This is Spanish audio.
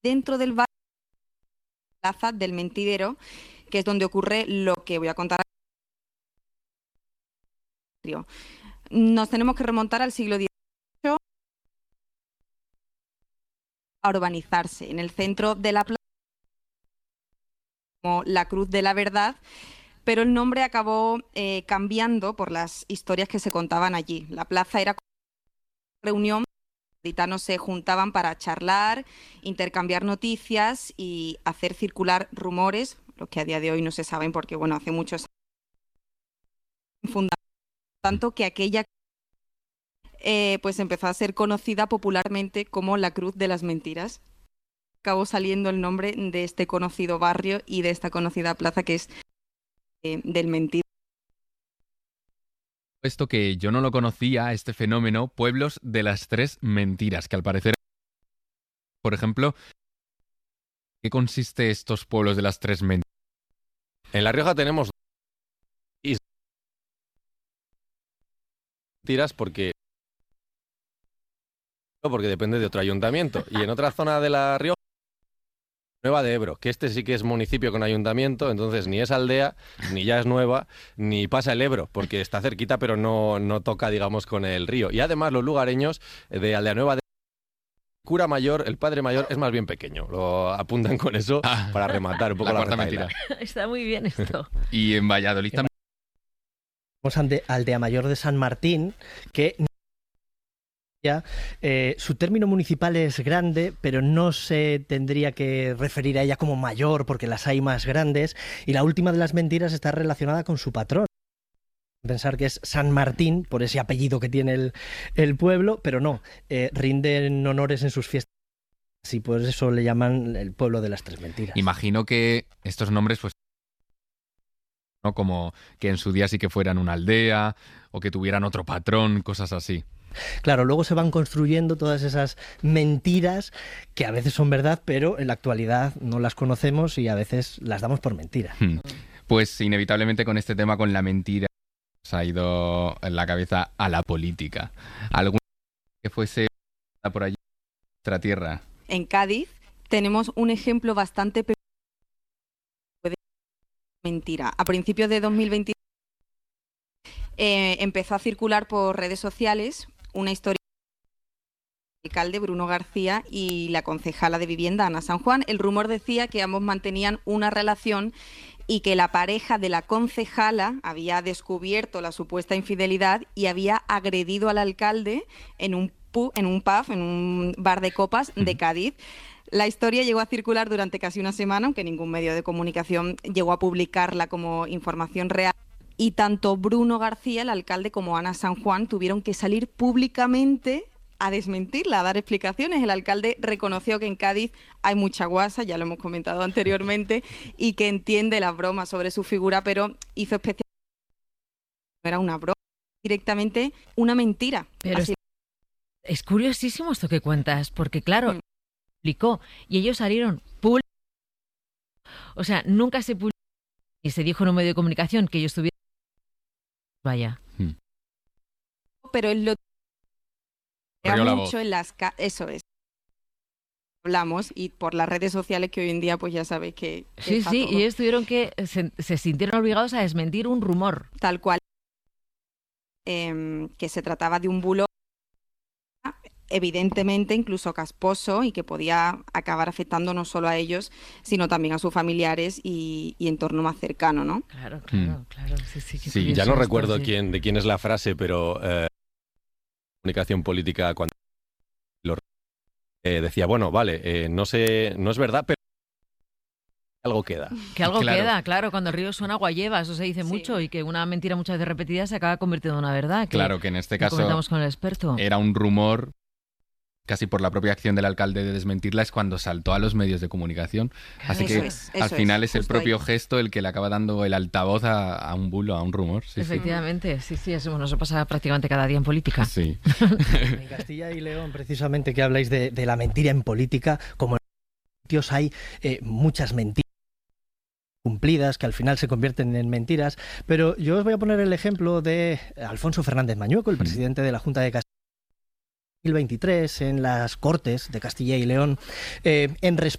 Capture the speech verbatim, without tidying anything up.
dentro del barrio, Plaza del Mentidero, que es donde ocurre lo que voy a contar. Nos tenemos que remontar al siglo dieciocho a urbanizarse. En el centro de la plaza, como la Cruz de la Verdad, pero el nombre acabó eh, cambiando por las historias que se contaban allí. La plaza era una reunión, los gitanos se juntaban para charlar, intercambiar noticias y hacer circular rumores, los que a día de hoy no se saben porque, bueno, hace muchos años, tanto que aquella eh, pues empezó a ser conocida popularmente como la Cruz de las Mentiras. Acabó saliendo el nombre de este conocido barrio y de esta conocida plaza que es eh, del Mentidero. Esto que yo no lo conocía, este fenómeno, pueblos de las tres mentiras, que al parecer, por ejemplo, ¿qué consiste estos pueblos de las tres mentiras? En La Rioja tenemos mentiras porque porque depende de otro ayuntamiento. Y en otra zona de La Rioja, Nueva de Ebro, que este sí que es municipio con ayuntamiento, entonces ni es aldea, ni ya es nueva, ni pasa el Ebro, porque está cerquita, pero no, no toca, digamos, con el río. Y además los lugareños de Aldea Nueva de cura mayor, el padre mayor, es más bien pequeño. Lo apuntan con eso Ah, para rematar un poco la la, cuarta retahíla. mentira. Está muy bien esto. Y en Valladolid también. Vamos a Alde- Aldea Mayor de San Martín, que ya, eh, su término municipal es grande, pero no se tendría que referir a ella como mayor porque las hay más grandes. Y la última de las mentiras está relacionada con su patrón. Pensar que es San Martín, por ese apellido que tiene el, el pueblo, pero no, eh, rinden honores en sus fiestas y por eso le llaman el pueblo de las tres mentiras. Imagino que estos nombres, pues, ¿no? Como que en su día sí que fueran una aldea o que tuvieran otro patrón, cosas así. Claro, luego se van construyendo todas esas mentiras que a veces son verdad, pero en la actualidad no las conocemos y a veces las damos por mentira. Hmm. Pues inevitablemente con este tema, con la mentira, se ha ido en la cabeza a la política. ¿Alguna que fuese por allí, nuestra tierra? En Cádiz tenemos un ejemplo bastante pe- de mentira. A principios de dos mil veinte eh, empezó a circular por redes sociales una historia del alcalde Bruno García y la concejala de vivienda Ana San Juan. El rumor decía que ambos mantenían una relación y que la pareja de la concejala había descubierto la supuesta infidelidad y había agredido al alcalde en un pub, en un pub, en un bar de copas de Cádiz. La historia llegó a circular durante casi una semana, aunque ningún medio de comunicación llegó a publicarla como información real. Y tanto Bruno García, el alcalde, como Ana San Juan tuvieron que salir públicamente a desmentirla, a dar explicaciones. El alcalde reconoció que en Cádiz hay mucha guasa, ya lo hemos comentado anteriormente, y que entiende las bromas sobre su figura, pero hizo especial. No era una broma, directamente una mentira. Pero Así- es, es curiosísimo esto que cuentas, porque claro, Mm. publicó y ellos salieron públicos. O sea, nunca se publicó y se dijo en un medio de comunicación que ellos tuvieron. Vaya. pero él lo Corrió la mucho voz. en las ca- eso es. Hablamos y por las redes sociales que hoy en día pues ya sabéis que, que Sí, está sí, todo y ellos tuvieron que, se, se sintieron obligados a desmentir un rumor. tal cual, em, que se trataba de un bulo evidentemente incluso casposo y que podía acabar afectando no solo a ellos, sino también a sus familiares y, y entorno más cercano, ¿no? Claro, claro, claro. Sí, sí, qué Sí, curioso Ya no esto, recuerdo sí. quién, de quién es la frase, pero eh, comunicación política cuando lo, eh, decía, bueno, vale, eh, no sé, no es verdad, pero algo queda. Que algo Claro. queda, claro, cuando el río suena agua lleva, eso se dice Sí. mucho, y que una mentira muchas veces repetida se acaba convirtiendo en una verdad. Que Claro que en este lo caso comentamos con el experto. era un rumor, casi por la propia acción del alcalde de desmentirla, es cuando saltó a los medios de comunicación. Así Eso que es, al eso final es, es, el justo propio ahí. gesto el que le acaba dando el altavoz a, a un bulo, a un rumor. Sí, sí. Efectivamente, sí, sí, eso, bueno, eso pasa prácticamente cada día en política. Sí. En Castilla y León, precisamente, que habláis de, de la mentira en política, como en los sitios hay eh, muchas mentiras cumplidas que al final se convierten en mentiras, pero yo os voy a poner el ejemplo de Alfonso Fernández Mañueco, el presidente de la Junta de Castilla. mil veintitrés en las Cortes de Castilla y León, eh, en respuesta